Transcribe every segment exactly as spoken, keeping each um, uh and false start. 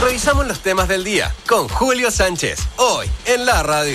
Revisamos los temas del día con Julio Sánchez, hoy en la radio.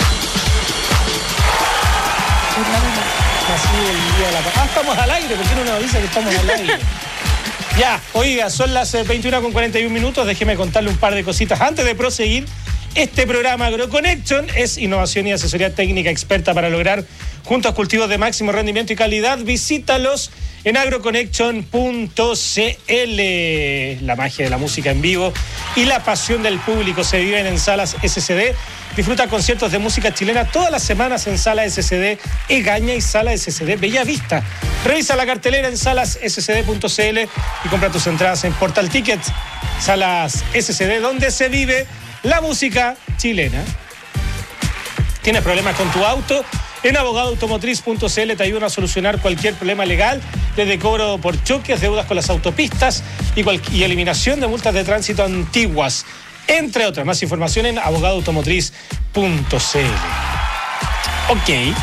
Ah, estamos al aire, ¿por qué no nos avisa que estamos al aire? Ya, oiga, son las veintiuna con cuarenta y un minutos, déjeme contarle un par de cositas antes de proseguir. Este programa AgroConnection es innovación y asesoría técnica experta para lograr juntos cultivos de máximo rendimiento y calidad. Visítalos en agroconnection punto c l. La magia de la música en vivo y la pasión del público se viven en Salas S C D. Disfruta conciertos de música chilena todas las semanas en Sala S C D Egaña y Sala S C D Bellavista. Revisa la cartelera en salas s c d punto c l y compra tus entradas en Portal Tickets. Salas S C D, donde se vive la música chilena. ¿Tienes problemas con tu auto? En abogado automotriz punto c l te ayudan a solucionar cualquier problema legal, desde cobro por choques, deudas con las autopistas y, cual- y eliminación de multas de tránsito antiguas, entre otras. Más información en abogado automotriz punto c l. Ok.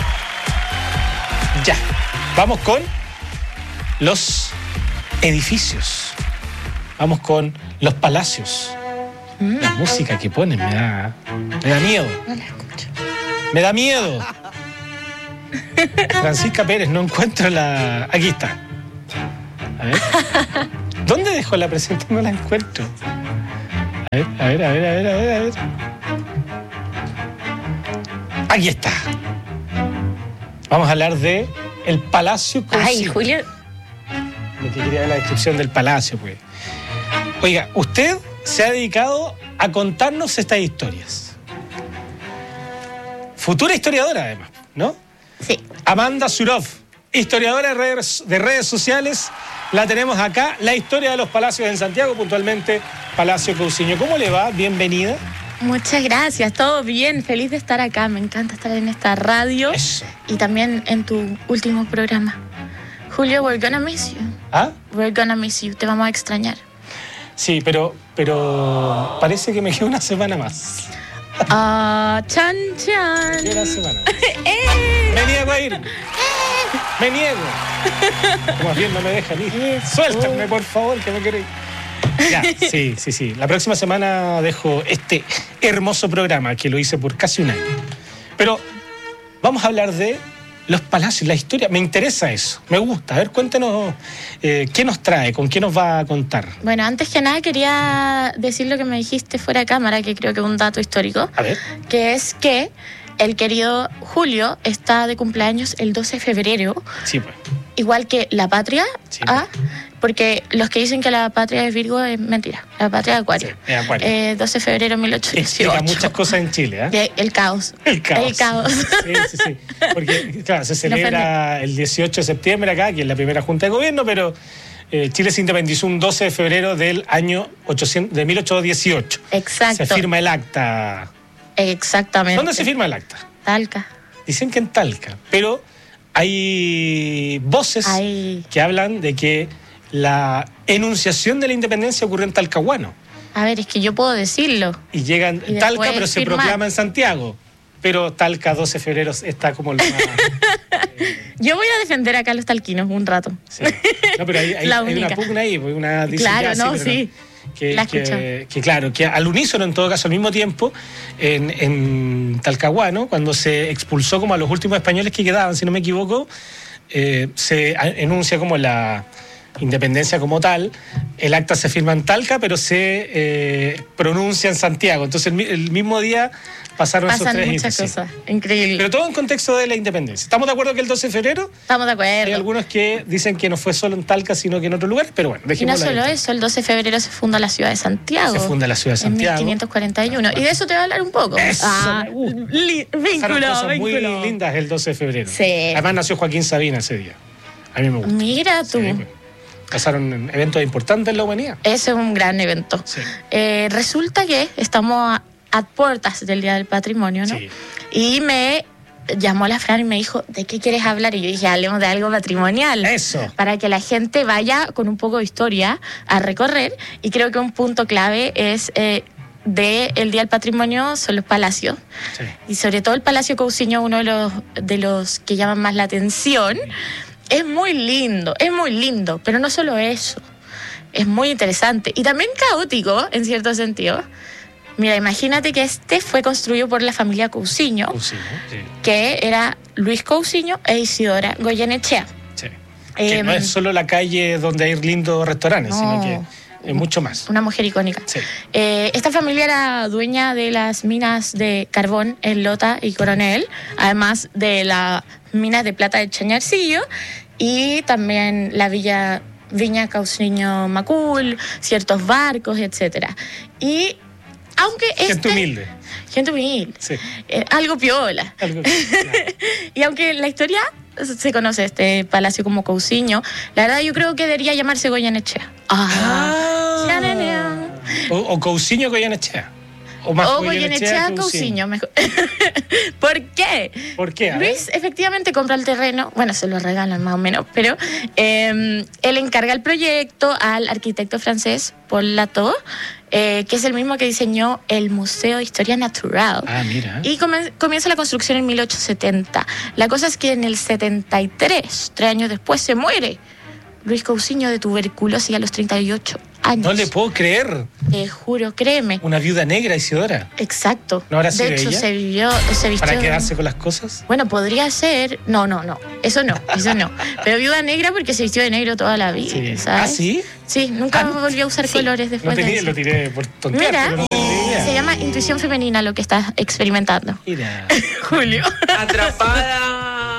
Ya. Vamos con los edificios. Vamos con los palacios. Mm. La música que ponen me da, me da miedo. No la escucho. Me da miedo. Francisca Pérez, no encuentro la... Aquí está. A ver. ¿Dónde dejó la presentación? No la encuentro. A ver, a ver, a ver, a ver, a ver, a ver. Aquí está. Vamos a hablar de el Palacio Consiglio. Ay, Julio. Me quería ver la descripción del palacio, pues. Oiga, usted se ha dedicado a contarnos estas historias. Futura historiadora, además, ¿no? Sí. Amanda Surov, historiadora de redes, de redes sociales. La tenemos acá. La historia de los palacios en Santiago, puntualmente Palacio Cousiño. ¿Cómo le va? Bienvenida. Muchas gracias, todo bien, feliz de estar acá, me encanta estar en esta radio. Eso. Y también en tu último programa. Julio, we're gonna miss you. ¿Ah? We're gonna miss you, te vamos a extrañar. Sí, pero, pero parece que me queda una semana más. Ah, chan, chan. Una semana más. ¡Eh! Me niego a ir. Me niego. Más bien no me dejan ir. Eso. Suéltame, por favor, que me quiero ir. Ya, sí, sí, sí. La próxima semana dejo este hermoso programa que lo hice por casi un año. Pero vamos a hablar de los palacios, la historia. Me interesa eso, me gusta. A ver, cuéntenos eh, qué nos trae, con qué nos va a contar. Bueno, antes que nada quería decir lo que me dijiste fuera de cámara, que creo que es un dato histórico. A ver. Que es que el querido Julio está de cumpleaños el doce de febrero. Sí, pues. Igual que la patria, Sí. ¿ah? Porque los que dicen que la patria es Virgo es mentira. La patria es Acuario. Sí, es Acuario. Eh, doce de febrero de mil ochocientos dieciocho. Explica muchas cosas en Chile, ¿eh? De- El caos. El caos. El caos. Sí, sí, sí. Porque, claro, se celebra el dieciocho de septiembre acá, que es la primera junta de gobierno, pero eh, Chile se independizó un doce de febrero del año ochocientos, de mil ochocientos dieciocho. Exacto. Se firma el acta. Exactamente. ¿Dónde se firma el acta? Talca. Dicen que en Talca, pero hay voces Hay- que hablan de que la enunciación de la independencia ocurrió en Talcahuano. A ver, es que yo puedo decirlo. Y llegan Y Talca, después pero se firmar. proclama en Santiago. Pero Talca, doce de febrero, está como lo más... Yo voy a defender acá a los talquinos un rato. Sí. No, pero hay, hay, La hay una única. pugna ahí, porque una dice Claro, ya, no, pero sí. Que, La que, escucho. que claro, que al unísono, en todo caso, al mismo tiempo, en, en Talcahuano, cuando se expulsó como a los últimos españoles que quedaban, si no me equivoco, eh, se a- enuncia como la independencia como tal. El acta se firma en Talca, pero se eh, pronuncia en Santiago. Entonces, el, mi- el mismo día pasaron esos Pasan tres muchas hitos, sí. cosas. Increíble. Pero todo en contexto de la independencia. ¿Estamos de acuerdo que el doce de febrero? Estamos de Hay acuerdo. algunos que dicen que no fue solo en Talca, sino que en otro lugar, pero bueno, Y no dejémoslo solo ahí. eso, el doce de febrero se funda la ciudad de Santiago. Se funda la ciudad de Santiago. En mil quinientos cuarenta y uno. Y de eso te voy a hablar un poco. Eso Ah, me gusta. li- Pasaron vínculo, cosas muy vínculo. lindas el doce de febrero. Sí. Además nació Joaquín Sabina ese día. A mí me gusta. Mira tú. Sí, pues. Pasaron eventos importantes en la humanidad. Ese es un gran evento. Sí. Eh, resulta que estamos a, a puertas del Día del Patrimonio, ¿no? Sí. Y me llamó la Fran y me dijo, ¿de qué quieres hablar? Y yo dije, hablemos de algo patrimonial. Eso. Para que la gente vaya con un poco de historia a recorrer. Y creo que un punto clave es... Eh, de el Día del Patrimonio son los palacios. Sí. Y sobre todo el Palacio Cousiño, uno de los, de los que llaman más la atención. Es muy lindo, es muy lindo, pero no solo eso. es muy interesante y también caótico en cierto sentido. Mira, imagínate que este fue construido por la familia Cousiño, Cousiño, sí. que era Luis Cousiño e Isidora Goyenechea. Sí. Que Eh, no es solo la calle donde hay lindos restaurantes, no. sino que es mucho más. Una mujer icónica. Sí. Eh, esta familia era dueña de las minas de carbón en Lota y Coronel, además de las minas de plata de Chañarcillo y también la villa Viña Cousiño Macul, ciertos barcos, etcétera. Y aunque Gente este, humilde. gente humilde, Sí. eh, algo piola. Algo que- claro. Y aunque la historia se conoce este palacio como Cousiño, la verdad yo creo que debería llamarse Goyenechea. Ah. Chananea. O, o Cousiño Goyenechea. O más O Goyenechea Cousiño, mejor. ¿Por qué? ¿Por qué? A ver. Luis efectivamente compra el terreno, bueno, se lo regalan más o menos, pero eh, él encarga el proyecto al arquitecto francés Paul Lateau, eh, que es el mismo que diseñó el Museo de Historia Natural. Ah, mira. Y come- comienza la construcción en mil ochocientos setenta. La cosa es que en el setenta y tres, tres años después, se muere Luis Cousiño de tuberculosis a los treinta y ocho años. No le puedo creer. Te juro, créeme. Una viuda negra, Isidora. Exacto. ¿No habrá sido de hecho, ella? se vivió, se vistió. Para quedarse con las cosas. Bueno, podría ser. No, no, no. Eso no, eso no. Pero viuda negra porque se vistió de negro toda la vida, Sí. ¿sabes? ¿Ah, sí? Sí, nunca Ah, volvió a usar sí. colores No después de tenía, eso. lo tiré por tontear, Mira, pero no tenía idea. se llama intuición femenina lo que estás experimentando. Mira. Julio. Atrapada.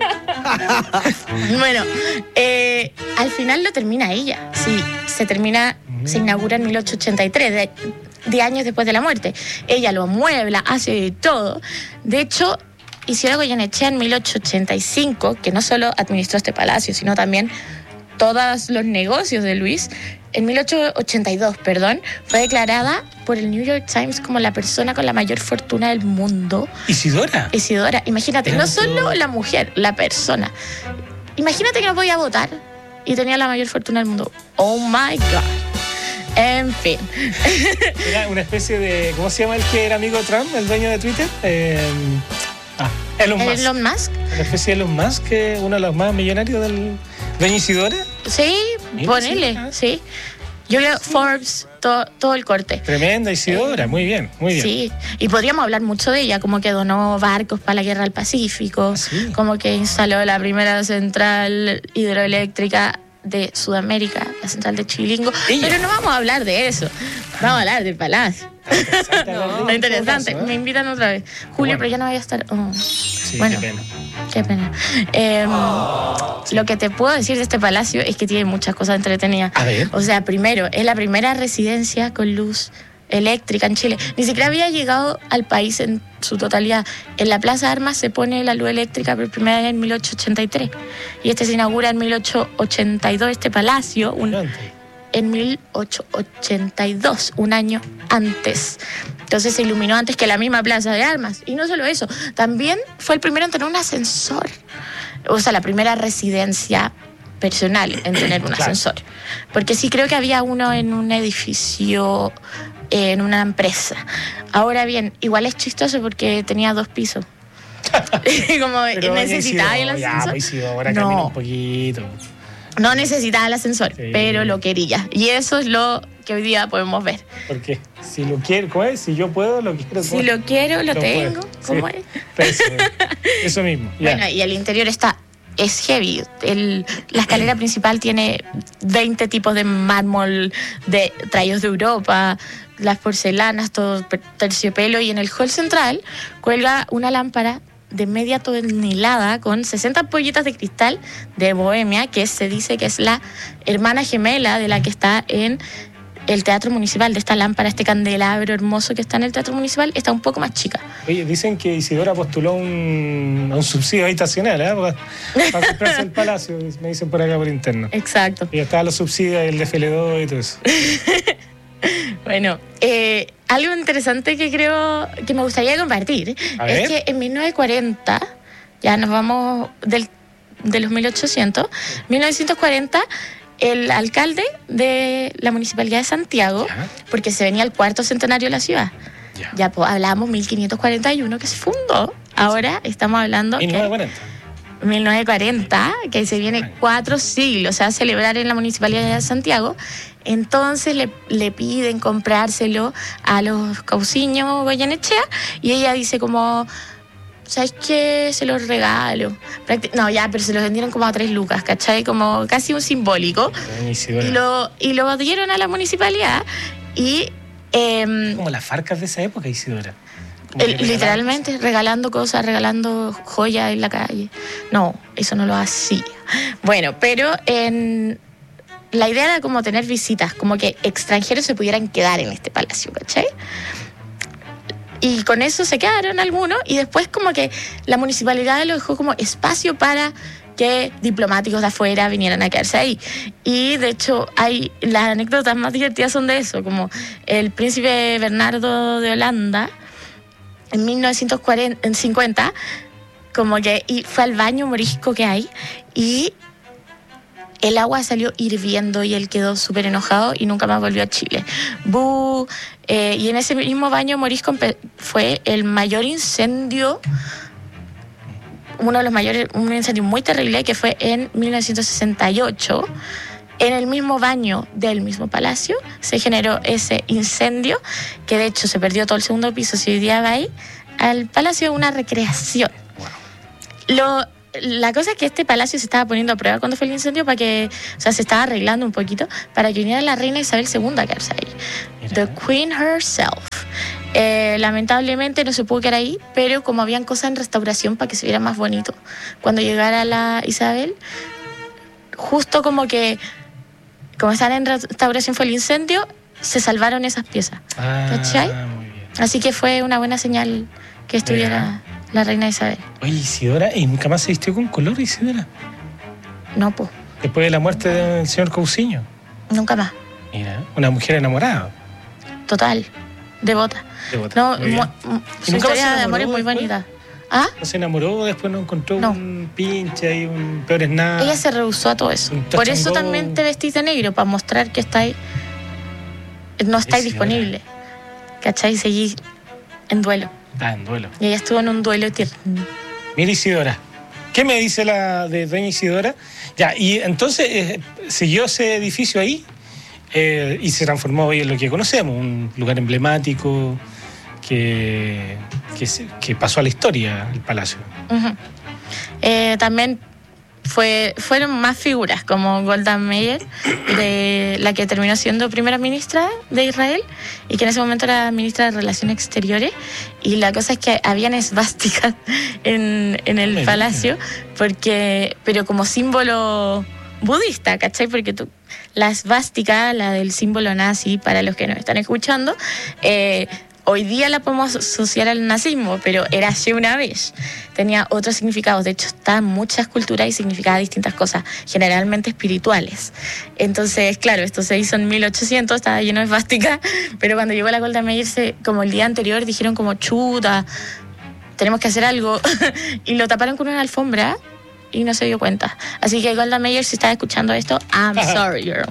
Bueno, eh, al final lo termina ella. Sí, se termina, se inaugura en mil ochocientos ochenta y tres, de, de años después de la muerte. Ella lo amuebla, hace de todo. De hecho, Isidora Goyenechea en mil ochocientos ochenta y cinco, que no solo administró este palacio, sino también todos los negocios de Luis, en mil ochocientos ochenta y dos, perdón, fue declarada por el New York Times como la persona con la mayor fortuna del mundo. ¿Isidora? Isidora, imagínate, Era no solo todo. la mujer, la persona. Imagínate que no podía votar y tenía la mayor fortuna del mundo. Oh my God. En fin. Era una especie de... ¿Cómo se llama el que era amigo de Trump, el dueño de Twitter? Eh, ah, Elon Musk. Elon Musk. Una especie de Elon Musk, que uno de los más millonarios del... ¿Doña Isidora? Sí, Mira, ponele, sí, ah. sí. Yo creo Forbes, todo, todo el corte. Tremenda Isidora, muy bien, muy bien. Sí, y podríamos hablar mucho de ella, como que donó barcos para la guerra del Pacífico, Sí. como que instaló la primera central hidroeléctrica de Sudamérica, la central de Chilingo. Ella. Pero no vamos a hablar de eso, vamos a hablar del palacio. No, Lo interesante, me invitan otra vez. Julio, Bueno. pero ya no voy a estar... oh. Sí, Bueno. qué pena. Qué pena. Eh, Lo que te puedo decir de este palacio es que tiene muchas cosas entretenidas. A ver. O sea, primero, es la primera residencia con luz eléctrica en Chile. Ni siquiera había llegado al país en su totalidad. En la Plaza de Armas se pone la luz eléctrica por primera vez en mil ochocientos ochenta y tres. Y este se inaugura en mil ochocientos ochenta y dos, este palacio, un, en mil ochocientos ochenta y dos, un año antes. Entonces se iluminó antes que la misma Plaza de Armas. Y no solo eso, también fue el primero en tener un ascensor. O sea, la primera residencia personal en tener un Claro. ascensor. Porque sí creo que había uno en un edificio, eh, en una empresa. Ahora bien, igual es chistoso porque tenía dos pisos. Como Pero necesitaba el Isidora, ya, ascensor. pues Isidora, No. camina un poquito. No necesitaba el ascensor, Sí. pero lo quería. Y eso es lo que hoy día podemos ver. Porque si lo quiero, ¿cómo es? Si yo puedo, lo quiero. Si lo quiero, lo Lo tengo. puedo. ¿Cómo Sí. es? Eso, eso mismo. Ya. Bueno, y el interior está, es heavy. El, la escalera principal tiene veinte tipos de mármol de traídos de Europa, las porcelanas, todo per- terciopelo. Y en el hall central cuelga una lámpara de media tonelada con sesenta ampolletas de cristal de Bohemia, que se dice que es la hermana gemela de la que está en el Teatro Municipal. De esta lámpara, este candelabro hermoso que está en el Teatro Municipal, está un poco más chica. Oye, dicen que Isidora postuló un, a un subsidio habitacional, ¿eh? Para, para comprarse el palacio, me dicen por acá por interno. Exacto. Y estaban los subsidios, el de F L dos y todo eso. Bueno, eh, algo interesante que creo que me gustaría compartir A ver. es que en mil novecientos cuarenta, ya nos vamos del, de los mil ochocientos, mil novecientos cuarenta, el alcalde de la Municipalidad de Santiago, Ya. porque se venía el cuarto centenario de la ciudad, Ya. ya pues, hablábamos mil quinientos cuarenta y uno que se fundó, ahora estamos hablando mil que novecientos cuarenta. mil novecientos cuarenta, que se viene cuatro siglos, se va a celebrar en la Municipalidad de Santiago. Entonces le, le piden comprárselo a los Cousiño Goyenechea y ella dice como, ¿sabes qué? Se los regalo. Practi- no, ya, pero se los vendieron como a tres lucas, ¿cachai? Como casi un simbólico. Y lo, y lo dieron a la municipalidad y... Eh, como las farcas de esa época, Isidora. El, literalmente cosas. regalando cosas, regalando joyas en la calle. No, eso no lo hacía. Bueno, pero en... la idea era como tener visitas, como que extranjeros se pudieran quedar en este palacio, ¿cachai? Y con eso se quedaron algunos y después como que la municipalidad lo dejó como espacio para que diplomáticos de afuera vinieran a quedarse ahí. Y de hecho hay las anécdotas más divertidas son de eso, como el príncipe Bernardo de Holanda en mil novecientos cincuenta como que y fue al baño morisco que hay y el agua salió hirviendo y él quedó súper enojado y nunca más volvió a Chile. ¡Bú! Eh, y en ese mismo baño morisco fue el mayor incendio, uno de los mayores, un incendio muy terrible que fue en mil novecientos sesenta y ocho. En el mismo baño del mismo palacio se generó ese incendio, que de hecho se perdió todo el segundo piso. Si hoy día va ahí al palacio una recreación. Wow. Lo... La cosa es que este palacio se estaba poniendo a prueba cuando fue el incendio para que, o sea, se estaba arreglando un poquito para que viniera la reina Isabel segunda a quedarse ahí. Mira. The Queen herself. Eh, lamentablemente no se pudo quedar ahí, pero como habían cosas en restauración para que se viera más bonito, cuando llegara la Isabel, justo como que, como estaban en restauración fue el incendio, se salvaron esas piezas. Ah, ¿cachai? Muy bien. Así que fue una buena señal que estuviera... Mira. La reina Isabel. Oye, Isidora, ¿y nunca más se vistió con color, Isidora? No, po. Después de la muerte del señor Cousiño. Nunca más. Mira, una mujer enamorada. Total, devota. Devota. No, mo- su historia de amor es muy bonita. ¿Ah? ¿No se enamoró? Después no encontró no. un pinche y un peor es nada. Ella se rehusó a todo eso. Por eso también te vestís de negro, para mostrar que estáis, no estáis disponible. ¿Cachai? Seguís en duelo. Está en duelo. Y ella estuvo en un duelo eterno. Mira, Isidora, ¿qué me dice la de doña Isidora? Ya, y entonces eh, siguió ese edificio ahí eh, y se transformó hoy en lo que conocemos, un lugar emblemático que, que, que pasó a la historia, el palacio. Uh-huh. Eh, también fue, fueron más figuras como Golda Meir, de la que terminó siendo primera ministra de Israel y que en ese momento era ministra de Relaciones Exteriores, y la cosa es que habían esvásticas en, en el palacio, porque, pero como símbolo budista, ¿cachai? Porque tú, la esvástica, la del símbolo nazi, para los que nos están escuchando, eh, hoy día la podemos asociar al nazismo, pero era hace una vez. Tenía otros significados. De hecho, está en muchas culturas y significaba distintas cosas, generalmente espirituales. Entonces, claro, esto se hizo en mil ochocientos, estaba lleno de esvástica, pero cuando llegó la Golda Meir, se, como el día anterior, dijeron como, chuta, tenemos que hacer algo. Y lo taparon con una alfombra y no se dio cuenta. Así que Golda Meir, si estás escuchando esto, I'm sorry, girl.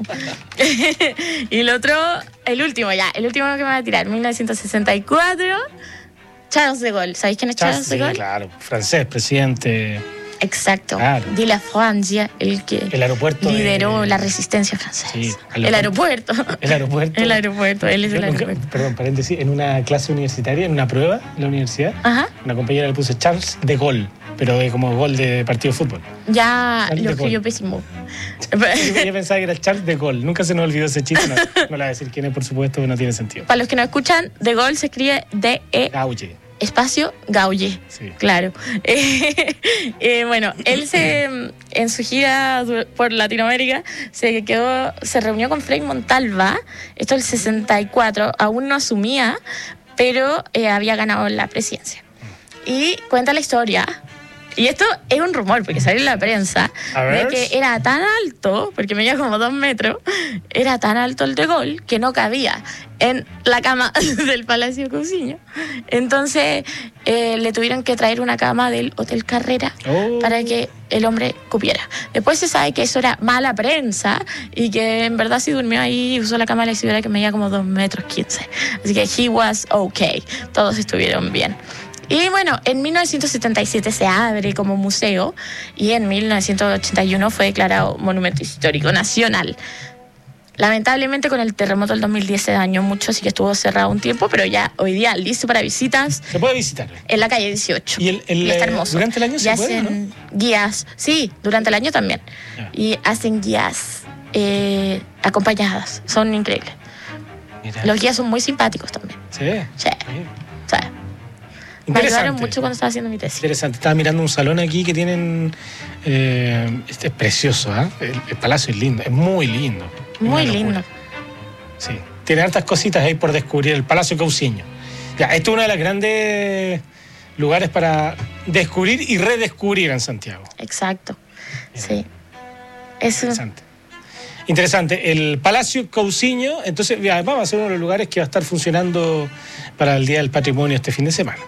Y el otro, el último ya, el último que me va a tirar, mil novecientos sesenta y cuatro, Charles de Gaulle. ¿Sabéis quién es Charles, Charles de Gaulle? Sí, claro, francés, presidente. Exacto, claro. De la Francia, el que el aeropuerto lideró de... la resistencia francesa. Sí, el aeropuerto. El aeropuerto. El aeropuerto, él es el nunca, aeropuerto. Perdón, paréntesis, en una clase universitaria, en una prueba en la universidad, Ajá. Una compañera le puso Charles de Gaulle, pero de como gol de partido de fútbol. Ya Charles lo escribió pésimo. Yo pensaba que era Charles de Gaulle, nunca se nos olvidó ese chiste, no, no le voy a decir quién es, por supuesto, no tiene sentido. Para los que no escuchan, de Gaulle se escribe D E Gaulle. Espacio Gaulle, sí. Claro. Eh, eh, bueno, él se en su gira por Latinoamérica se quedó, se reunió con Frei Montalva, esto el sesenta y cuatro, aún no asumía, pero eh, había ganado la presidencia. Y cuenta la historia, y esto es un rumor porque salió en la prensa, de que era tan alto, porque medía como dos metros, era tan alto el de Gaulle que no cabía en la cama del Palacio Cousiño. Entonces eh, le tuvieron que traer una cama del Hotel Carrera oh. para que el hombre cupiera. Después se sabe que eso era mala prensa y que en verdad sí durmió ahí y usó la cama de la Isidora que medía como dos metros quince. Así que he was okay, todos estuvieron bien. Y bueno, en mil novecientos setenta y siete se abre como museo y en mil novecientos ochenta y uno fue declarado Monumento Histórico Nacional. Lamentablemente con el terremoto del dos mil diez se dañó mucho, así que estuvo cerrado un tiempo, pero ya hoy día listo para visitas. Se puede visitar. En la calle dieciocho. ¿Y, el, el, y está hermoso. durante el año se y puede, hacen ¿no? guías, sí, durante el año también. Ya. Y hacen guías eh, acompañadas, son increíbles. Mira. Los guías son muy simpáticos también. Sí. Sí. Sí. O sea, me ayudaron mucho cuando estaba haciendo mi tesis. Interesante. Estaba mirando un salón aquí que tienen... Eh, este es precioso, ¿eh? El, el palacio es lindo, es muy lindo. Muy Una lindo. locura. Sí. Tiene hartas cositas ahí por descubrir. El Palacio Cauciño. Ya, esto es uno de los grandes lugares para descubrir y redescubrir en Santiago. Exacto. Sí. Es un... Interesante. Interesante. El Palacio Cauciño, entonces, ya, vamos a ser uno de los lugares que va a estar funcionando para el Día del Patrimonio este fin de semana.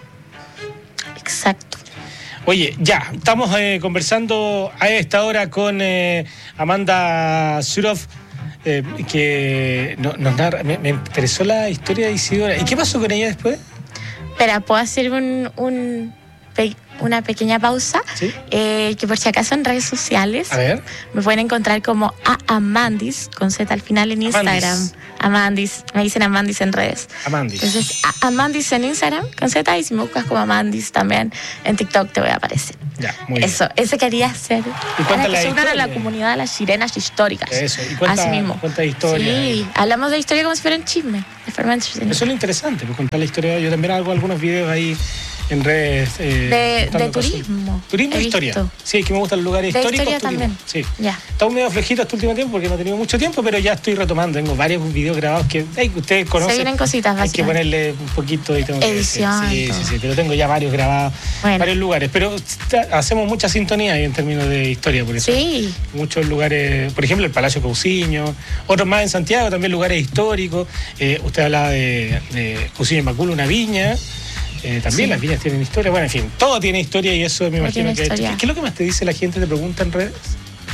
Exacto. Oye, ya, estamos eh, conversando a esta hora con eh, Amanda Suroff, eh, que no, nos narra, me, me interesó la historia de Isidora. ¿Y qué pasó con ella después? Espera, ¿puedo hacer un, un pe- una pequeña pausa? Sí. Eh, que por si acaso en redes sociales A ver. me pueden encontrar como a Amandis, con Z al final en Instagram. Amandis. Amandis, me dicen Amandis en redes. Amandis. Entonces, a Amandis en Instagram con Z, y si me buscas como Amandis también en TikTok te voy a aparecer. Ya, muy bien. Eso, ese quería hacer. Y cuenta Para la que se unan a la historia. comunidad de las sirenas históricas. Eso, y cuenta- Así mismo. cuenta historia. Sí, hablamos de historia como si fuera un chisme, de forma entretenida. Eso es lo interesante, pues contar la historia. Yo también hago algunos videos ahí en redes. Eh, De- contando de cosas. turismo, Turismo he e historia. visto. Sí, que me gustan los lugares De históricos. historia turismo. también. Sí. Ya. Está un medio flojito este último tiempo porque no he tenido mucho tiempo, pero ya estoy retomando. Tengo varios videos grabados que, hey, que ustedes conocen. Se vienen cositas, Hay que básicamente. ponerle un poquito y tengo que Edición, Sí, todo. sí, sí, pero tengo ya varios grabados, Bueno. varios lugares. Pero está- hacemos mucha sintonía ahí en términos de historia, por eso. Sí, Muchos lugares, por ejemplo, el Palacio Cauciño, otros más en Santiago, también lugares históricos. Eh, usted hablaba de, de Cauciño y Macul, una viña. Eh, también Sí. las viñas tienen historia. Bueno, en fin, todo tiene historia y eso me Todo imagino tiene que ha hecho. historia. ¿Qué, qué es lo que más te dice la gente? ¿Te pregunta en redes?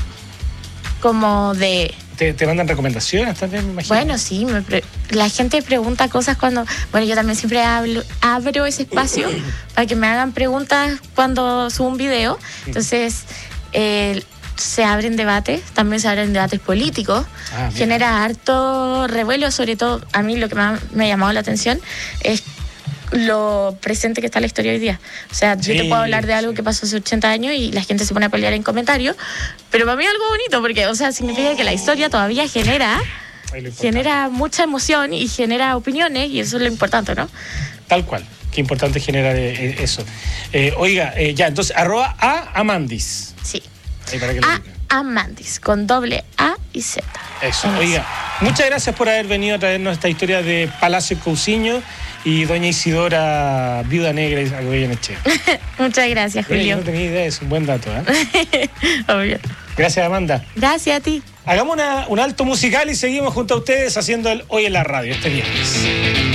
como de... ¿Te, te mandan recomendaciones también, me imagino? Bueno, sí, me pre- la gente pregunta cosas cuando... Bueno, yo también siempre hablo, abro ese espacio para que me hagan preguntas cuando subo un video. Entonces, eh, se abren debates, también se abren debates políticos. Ah, mira. Genera harto revuelo, sobre todo a mí lo que más me ha llamado la atención es lo presente que está la historia hoy día. O sea, yo Sí, te puedo hablar de algo sí. que pasó hace ochenta años y la gente se pone a pelear en comentarios, pero para mí es algo bonito porque, o sea, significa que la historia todavía genera Ahí lo importante. genera mucha emoción y genera opiniones, y eso es lo importante, ¿no? Tal cual. Qué importante generar eh, eso. Eh, oiga, eh, ya, entonces, arroba a Amandis. Sí. Ahí para que lo A diga. Amandis, con doble A y Z. Eso, En oiga, muchas gracias por haber venido a traernos esta historia de Palacio Cauciño y doña Isidora, viuda negra y Goyenechea. Muchas gracias, Oye, yo Julio. no tenía idea, es un buen dato, ¿eh? Obvio. Gracias, Amanda. Gracias a ti. Hagamos una- un alto musical y seguimos junto a ustedes haciendo el Hoy en la Radio, este viernes.